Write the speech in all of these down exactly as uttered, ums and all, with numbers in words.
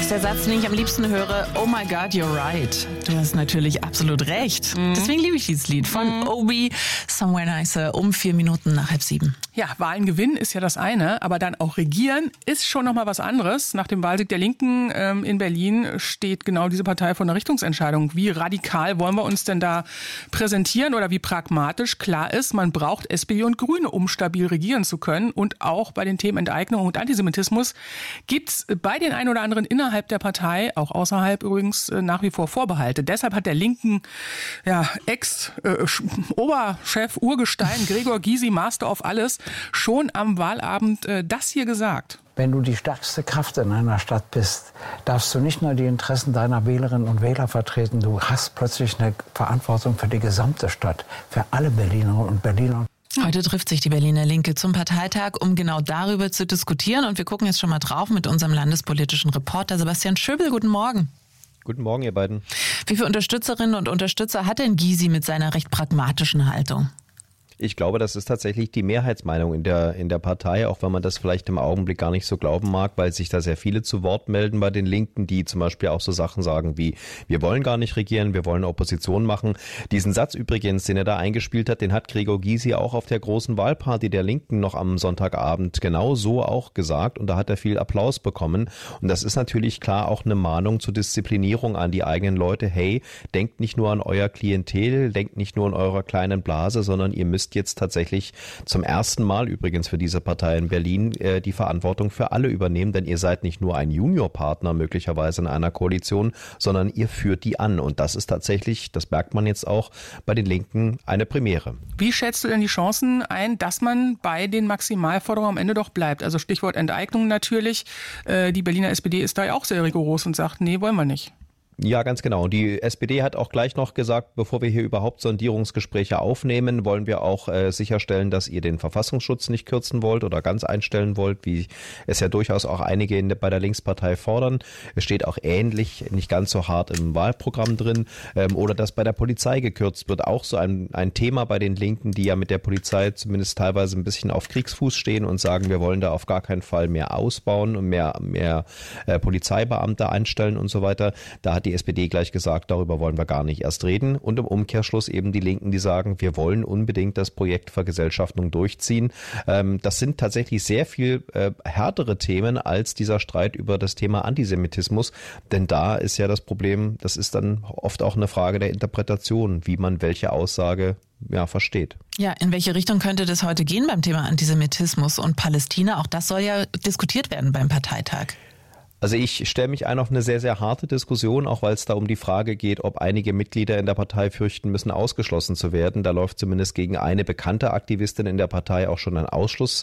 ist der Satz, den ich am liebsten höre. Oh my God, you're right. Du hast natürlich absolut recht. Mhm. Deswegen liebe ich dieses Lied von mhm. Obi, Somewhere Nicer, um vier Minuten nach halb sieben. Ja, Wahlen gewinnen ist ja das eine, aber dann auch regieren ist schon noch mal was anderes. Nach dem Wahlsieg der Linken ähm, in Berlin steht genau diese Partei vor einer Richtungsentscheidung. Wie radikal wollen wir uns denn da präsentieren oder wie pragmatisch? Klar ist, man braucht S P D und Grüne, um stabil regieren zu können. Und auch bei den Themen Enteignung und Antisemitismus gibt's bei den ein oder anderen innerhalb der Partei, auch außerhalb übrigens, nach wie vor Vorbehalte. Deshalb hat der linken ja, Ex-Oberchef äh, Urgestein Gregor Gysi, Master of alles, schon am Wahlabend äh, das hier gesagt. Wenn du die stärkste Kraft in einer Stadt bist, darfst du nicht nur die Interessen deiner Wählerinnen und Wähler vertreten, du hast plötzlich eine Verantwortung für die gesamte Stadt, für alle Berlinerinnen und Berliner. Heute trifft sich die Berliner Linke zum Parteitag, um genau darüber zu diskutieren. Und wir gucken jetzt schon mal drauf mit unserem landespolitischen Reporter Sebastian Schöbel. Guten Morgen. Guten Morgen, ihr beiden. Wie viele Unterstützerinnen und Unterstützer hat denn Gysi mit seiner recht pragmatischen Haltung? Ich glaube, das ist tatsächlich die Mehrheitsmeinung in der, in der Partei, auch wenn man das vielleicht im Augenblick gar nicht so glauben mag, weil sich da sehr viele zu Wort melden bei den Linken, die zum Beispiel auch so Sachen sagen wie, wir wollen gar nicht regieren, wir wollen Opposition machen. Diesen Satz übrigens, den er da eingespielt hat, den hat Gregor Gysi auch auf der großen Wahlparty der Linken noch am Sonntagabend genau so auch gesagt und da hat er viel Applaus bekommen. Und das ist natürlich klar auch eine Mahnung zur Disziplinierung an die eigenen Leute. Hey, denkt nicht nur an euer Klientel, denkt nicht nur an eurer kleinen Blase, sondern ihr müsst jetzt tatsächlich zum ersten Mal übrigens für diese Partei in Berlin äh, die Verantwortung für alle übernehmen, denn ihr seid nicht nur ein Juniorpartner möglicherweise in einer Koalition, sondern ihr führt die an und das ist tatsächlich, das merkt man jetzt auch bei den Linken, eine Premiere. Wie schätzt du denn die Chancen ein, dass man bei den Maximalforderungen am Ende doch bleibt? Also Stichwort Enteignung natürlich. Äh, die Berliner S P D ist da ja auch sehr rigoros und sagt, nee, wollen wir nicht. Ja, ganz genau. Die S P D hat auch gleich noch gesagt, bevor wir hier überhaupt Sondierungsgespräche aufnehmen, wollen wir auch äh, sicherstellen, dass ihr den Verfassungsschutz nicht kürzen wollt oder ganz einstellen wollt, wie es ja durchaus auch einige in der, bei der Linkspartei fordern. Es steht auch ähnlich, nicht ganz so hart im Wahlprogramm drin. Ähm, oder dass bei der Polizei gekürzt wird. Auch so ein, ein Thema bei den Linken, die ja mit der Polizei zumindest teilweise ein bisschen auf Kriegsfuß stehen und sagen, wir wollen da auf gar keinen Fall mehr ausbauen und mehr, mehr äh, Polizeibeamte einstellen und so weiter. Da hat die Die S P D gleich gesagt, darüber wollen wir gar nicht erst reden. Und im Umkehrschluss eben die Linken, die sagen, wir wollen unbedingt das Projekt Vergesellschaftung durchziehen. Ähm, das sind tatsächlich sehr viel äh, härtere Themen als dieser Streit über das Thema Antisemitismus. Denn da ist ja das Problem, das ist dann oft auch eine Frage der Interpretation, wie man welche Aussage ja, versteht. Ja, in welche Richtung könnte das heute gehen beim Thema Antisemitismus und Palästina? Auch das soll ja diskutiert werden beim Parteitag. Also ich stelle mich ein auf eine sehr, sehr harte Diskussion, auch weil es da um die Frage geht, ob einige Mitglieder in der Partei fürchten müssen, ausgeschlossen zu werden. Da läuft zumindest gegen eine bekannte Aktivistin in der Partei auch schon ein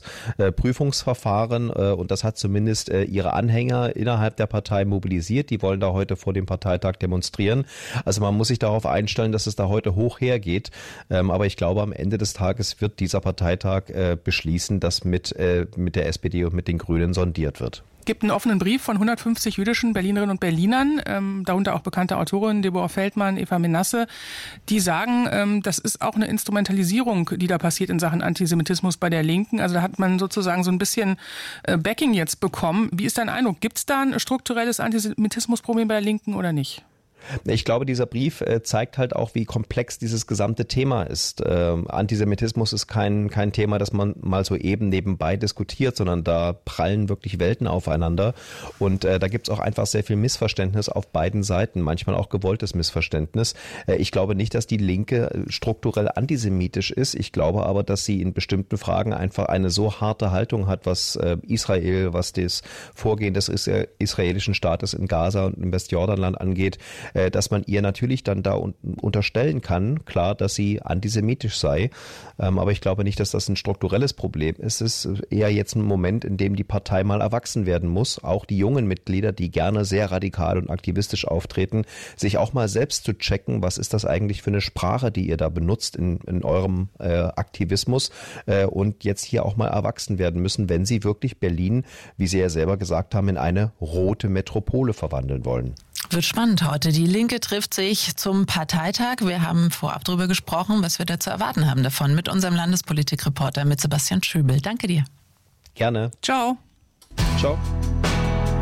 Ausschlussprüfungsverfahren äh, und das hat zumindest äh, ihre Anhänger innerhalb der Partei mobilisiert. Die wollen da heute vor dem Parteitag demonstrieren. Also man muss sich darauf einstellen, dass es da heute hoch hergeht. Ähm, aber ich glaube, am Ende des Tages wird dieser Parteitag äh, beschließen, dass mit, äh, mit der S P D und mit den Grünen sondiert wird. Es gibt einen offenen Brief von hundertfünfzig jüdischen Berlinerinnen und Berlinern, ähm, darunter auch bekannte Autorinnen Deborah Feldmann, Eva Menasse, die sagen, ähm, das ist auch eine Instrumentalisierung, die da passiert in Sachen Antisemitismus bei der Linken. Also da hat man sozusagen so ein bisschen äh, Backing jetzt bekommen. Wie ist dein Eindruck? Gibt es da ein strukturelles Antisemitismusproblem bei der Linken oder nicht? Ich glaube, dieser Brief äh, zeigt halt auch, wie komplex dieses gesamte Thema ist. Ähm, Antisemitismus ist kein, kein Thema, das man mal so eben nebenbei diskutiert, sondern da prallen wirklich Welten aufeinander. Und äh, da gibt's auch einfach sehr viel Missverständnis auf beiden Seiten, manchmal auch gewolltes Missverständnis. Äh, ich glaube nicht, dass die Linke strukturell antisemitisch ist. Ich glaube aber, dass sie in bestimmten Fragen einfach eine so harte Haltung hat, was äh, Israel, was das Vorgehen des isra- israelischen Staates in Gaza und im Westjordanland angeht, dass man ihr natürlich dann da unterstellen kann, klar, dass sie antisemitisch sei. Aber ich glaube nicht, dass das ein strukturelles Problem ist. Es ist eher jetzt ein Moment, in dem die Partei mal erwachsen werden muss. Auch die jungen Mitglieder, die gerne sehr radikal und aktivistisch auftreten, sich auch mal selbst zu checken, was ist das eigentlich für eine Sprache, die ihr da benutzt in, in eurem äh, Aktivismus äh, und jetzt hier auch mal erwachsen werden müssen, wenn sie wirklich Berlin, wie sie ja selber gesagt haben, in eine rote Metropole verwandeln wollen. Wird spannend heute. Die Linke trifft sich zum Parteitag. Wir haben vorab darüber gesprochen, was wir da zu erwarten haben davon mit unserem Landespolitikreporter, mit Sebastian Schöbel. Danke dir. Gerne. Ciao. Ciao.